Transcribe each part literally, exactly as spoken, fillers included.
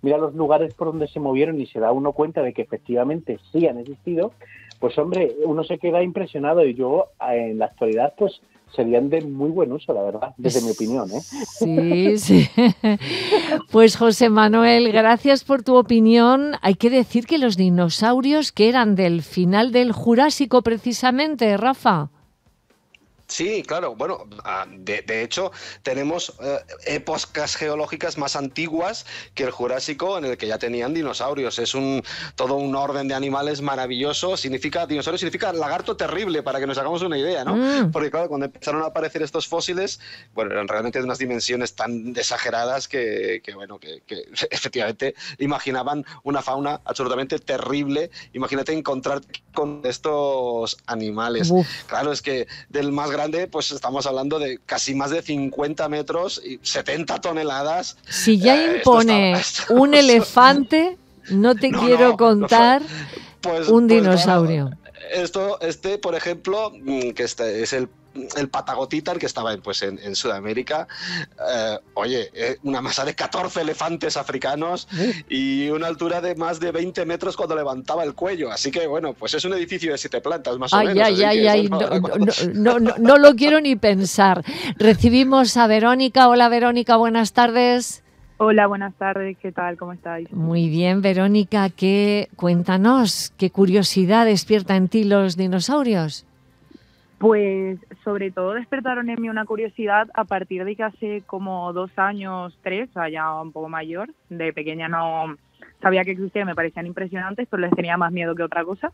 mira los lugares por donde se movieron y se da uno cuenta de que efectivamente sí han existido, pues hombre, uno se queda impresionado y yo en la actualidad pues serían de muy buen uso, la verdad, desde mi opinión, ¿eh? Sí, sí. Pues José Manuel, gracias por tu opinión. Hay que decir que los dinosaurios que eran del final del Jurásico precisamente, Rafa. Sí, claro. Bueno, de, de hecho, tenemos eh, épocas geológicas más antiguas que el Jurásico, en el que ya tenían dinosaurios. Es un todo un orden de animales maravilloso. Significa dinosaurio significa lagarto terrible, para que nos hagamos una idea, ¿no? Mm. Porque claro, cuando empezaron a aparecer estos fósiles, bueno, eran realmente de unas dimensiones tan exageradas que, que bueno, que, que efectivamente imaginaban una fauna absolutamente terrible. Imagínate encontrar con estos animales. Uf. Claro, es que del más grande, pues estamos hablando de casi más de cincuenta metros y setenta toneladas. Si ya eh, impone esto está, esto un elefante, no te no, quiero no, contar no, pues, un pues, dinosaurio. Bueno, esto, este, por ejemplo, que este es el el Patagotitan, que estaba pues, en, en Sudamérica, eh, oye, eh, una masa de catorce elefantes africanos y una altura de más de veinte metros cuando levantaba el cuello. Así que, bueno, pues es un edificio de siete plantas, más ay, o menos. Ay, ay, ay, no, no, no, no, no lo quiero ni pensar. Recibimos a Verónica. Hola, Verónica, buenas tardes. Hola, buenas tardes, ¿qué tal? ¿Cómo estáis? Muy bien, Verónica, ¿qué, cuéntanos, ¿qué curiosidad despierta en ti los dinosaurios? Pues sobre todo despertaron en mí una curiosidad a partir de que hace como dos años, tres, o sea, ya un poco mayor, de pequeña no sabía que existían, me parecían impresionantes, pero les tenía más miedo que otra cosa.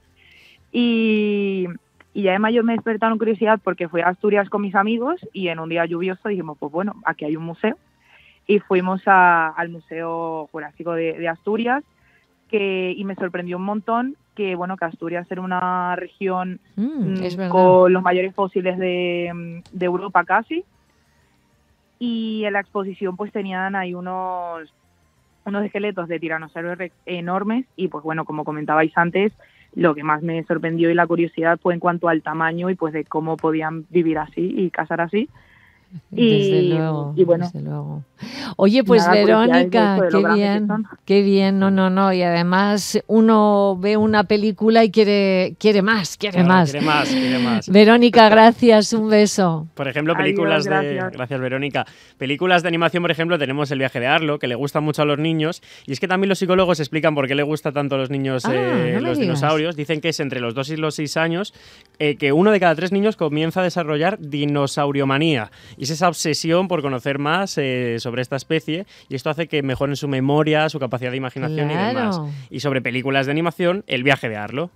Y, y ya de mayor me despertaron curiosidad porque fui a Asturias con mis amigos y en un día lluvioso dijimos, pues bueno, aquí hay un museo. Y fuimos a, al Museo Jurásico de, de Asturias que, y me sorprendió un montón que bueno que Asturias era una región mm, es con los mayores fósiles de, de Europa casi, y en la exposición pues tenían ahí unos unos esqueletos de tiranosaurio rex enormes y pues bueno, como comentabais antes, lo que más me sorprendió y la curiosidad fue en cuanto al tamaño y pues de cómo podían vivir así y cazar así. Desde y, luego, y bueno, desde luego. Oye, pues nada, Verónica, de qué bien, qué bien, no, no, no, y además uno ve una película y quiere, quiere más, quiere claro, más. Quiere más, quiere más. Verónica, gracias, un beso. Por ejemplo, películas Adiós, de, gracias. gracias Verónica, películas de animación, por ejemplo, tenemos El viaje de Arlo, que le gusta mucho a los niños, y es que también los psicólogos explican por qué le gusta tanto a los niños ah, eh, no los dinosaurios. Dicen que es entre los dos y los seis años eh, que uno de cada tres niños comienza a desarrollar dinosauriomanía, y es esa obsesión por conocer más eh, sobre esta especie, y esto hace que mejoren su memoria, su capacidad de imaginación claro. y demás. Y sobre películas de animación, El viaje de Arlo.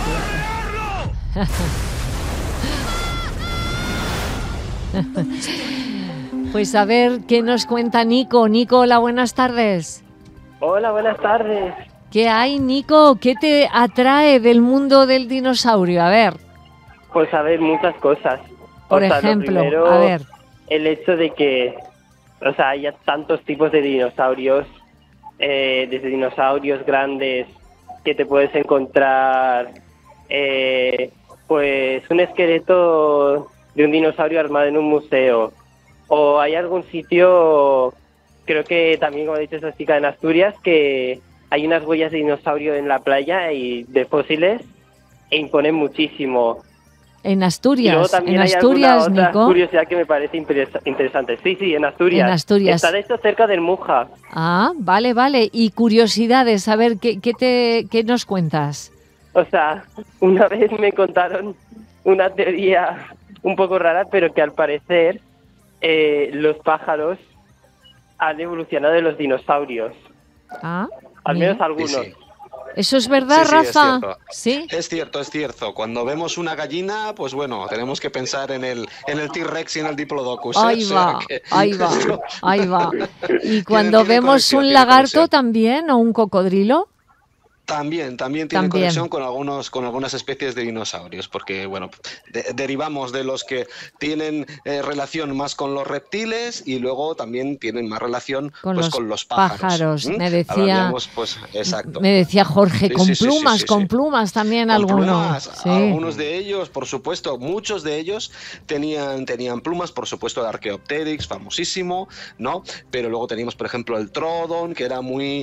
Pues a ver qué nos cuenta Nico. Nico, hola, buenas tardes. Hola, buenas tardes. ¿Qué hay, Nico? ¿Qué te atrae del mundo del dinosaurio? A ver. Pues a ver, muchas cosas. Por o sea, ejemplo, primero, a ver. El hecho de que, o sea, haya tantos tipos de dinosaurios, eh, desde dinosaurios grandes que te puedes encontrar, eh, pues un esqueleto de un dinosaurio armado en un museo, o hay algún sitio, creo que también, como ha dicho esa chica, en Asturias, que hay unas huellas de dinosaurio en la playa y de fósiles e imponen muchísimo. En Asturias, y luego también en hay Asturias, otra Nico. curiosidad que me parece interesante. Sí, sí, en Asturias. En Asturias. Está de hecho cerca del Muja. Ah, vale, vale. Y curiosidades, a ver, ¿qué, qué, te, qué nos cuentas? O sea, una vez me contaron una teoría un poco rara, pero que al parecer eh, los pájaros han evolucionado de los dinosaurios. Ah, al bien. menos algunos. Sí, sí. ¿Eso es verdad, sí, sí, Rafa? Es cierto. ¿Sí? Es cierto, es cierto. Cuando vemos una gallina, pues bueno, tenemos que pensar en el en el T-Rex y en el Diplodocus. ¿eh? Ahí O sea va, que... ahí va, ahí va. Y cuando tiene vemos conexión, un tiene lagarto conexión. también o un cocodrilo. También, también tiene También. conexión con algunos, con algunas especies de dinosaurios, porque bueno, de, derivamos de los que tienen eh, relación más con los reptiles y luego también tienen más relación Con pues, los con los pájaros. pájaros, ¿Mm? me decía- Hablaríamos, pues, exacto. Me decía Jorge, Sí, con sí, sí, plumas, sí, sí, con sí. plumas también Con algunos. plumas, Sí. algunos de ellos, por supuesto, muchos de ellos tenían, tenían plumas, por supuesto el Archaeopteryx, famosísimo, ¿no? Pero luego teníamos, por ejemplo, el Trodon, que era muy